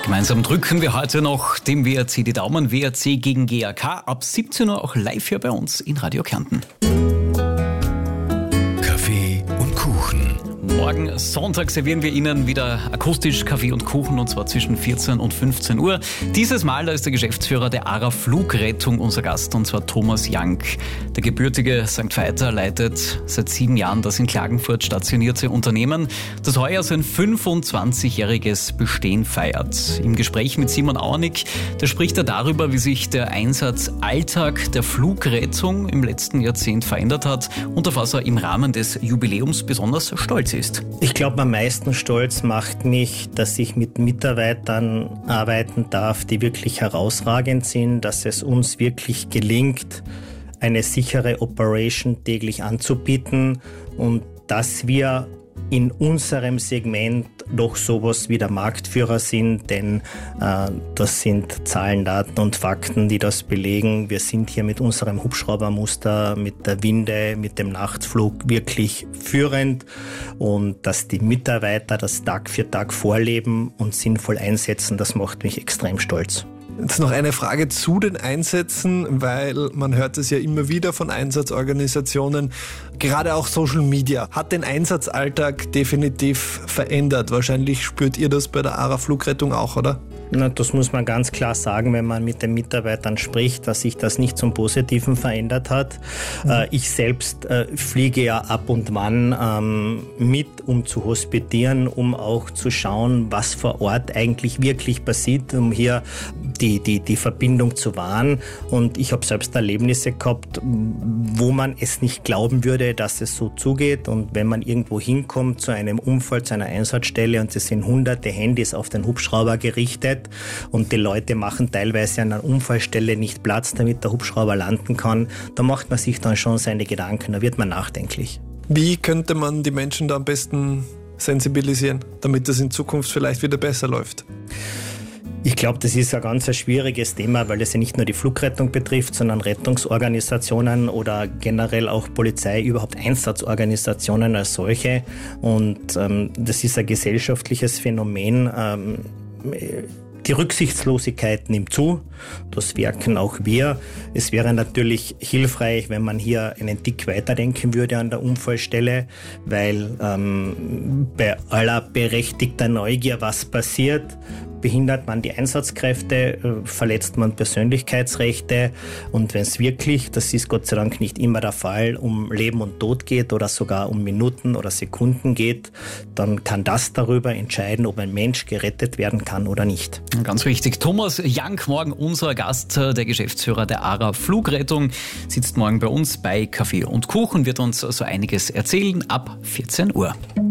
Gemeinsam drücken wir heute noch dem WRC die Daumen. WRC gegen GAK. Ab 17 Uhr auch live hier bei uns in Radio Kärnten. Kaffee und Kuchen. Morgen Sonntag servieren wir Ihnen wieder akustisch Kaffee und Kuchen, und zwar zwischen 14 und 15 Uhr. Dieses Mal, da ist der Geschäftsführer der ARA Flugrettung unser Gast, und zwar Thomas Jank. Der gebürtige St. Veiter leitet seit 7 Jahren das in Klagenfurt stationierte Unternehmen, das heuer sein 25-jähriges Bestehen feiert. Im Gespräch mit Simon Auernick, da spricht er darüber, wie sich der Einsatzalltag der Flugrettung im letzten Jahrzehnt verändert hat und auf was er im Rahmen des Jubiläums besonders stolz ist. Ich glaube, am meisten stolz macht mich, dass ich mit Mitarbeitern arbeiten darf, die wirklich herausragend sind, dass es uns wirklich gelingt, eine sichere Operation täglich anzubieten und dass wir in unserem Segment doch sowas wie der Marktführer sind, denn das sind Zahlen, Daten und Fakten, die das belegen. Wir sind hier mit unserem Hubschraubermuster, mit der Winde, mit dem Nachtflug wirklich führend, und dass die Mitarbeiter das Tag für Tag vorleben und sinnvoll einsetzen, das macht mich extrem stolz. Jetzt noch eine Frage zu den Einsätzen, weil man hört es ja immer wieder von Einsatzorganisationen. Gerade auch Social Media hat den Einsatzalltag definitiv verändert. Wahrscheinlich spürt ihr das bei der ARA Flugrettung auch, oder? Na, das muss man ganz klar sagen, wenn man mit den Mitarbeitern spricht, dass sich das nicht zum Positiven verändert hat. Ich selbst fliege ja ab und wann mit, um zu hospitieren, um auch zu schauen, was vor Ort eigentlich wirklich passiert, um hier die Verbindung zu wahren. Und ich habe selbst Erlebnisse gehabt, wo man es nicht glauben würde, dass es so zugeht. Und wenn man irgendwo hinkommt zu einem Unfall, zu einer Einsatzstelle, und es sind hunderte Handys auf den Hubschrauber gerichtet, und die Leute machen teilweise an einer Unfallstelle nicht Platz, damit der Hubschrauber landen kann, da macht man sich dann schon seine Gedanken, da wird man nachdenklich. Wie könnte man die Menschen da am besten sensibilisieren, damit das in Zukunft vielleicht wieder besser läuft? Ich glaube, das ist ein ganz schwieriges Thema, weil es ja nicht nur die Flugrettung betrifft, sondern Rettungsorganisationen oder generell auch Polizei, überhaupt Einsatzorganisationen als solche. Und das ist ein gesellschaftliches Phänomen. Die Rücksichtslosigkeit nimmt zu, das merken auch wir. Es wäre natürlich hilfreich, wenn man hier einen Tick weiterdenken würde an der Unfallstelle, weil bei aller berechtigter Neugier, was passiert, behindert man die Einsatzkräfte, verletzt man Persönlichkeitsrechte, und wenn es wirklich, das ist Gott sei Dank nicht immer der Fall, um Leben und Tod geht oder sogar um Minuten oder Sekunden geht, dann kann das darüber entscheiden, ob ein Mensch gerettet werden kann oder nicht. Ganz richtig. Thomas Jank, morgen unser Gast, der Geschäftsführer der ARA Flugrettung, sitzt morgen bei uns bei Kaffee und Kuchen, wird uns so einiges erzählen ab 14 Uhr.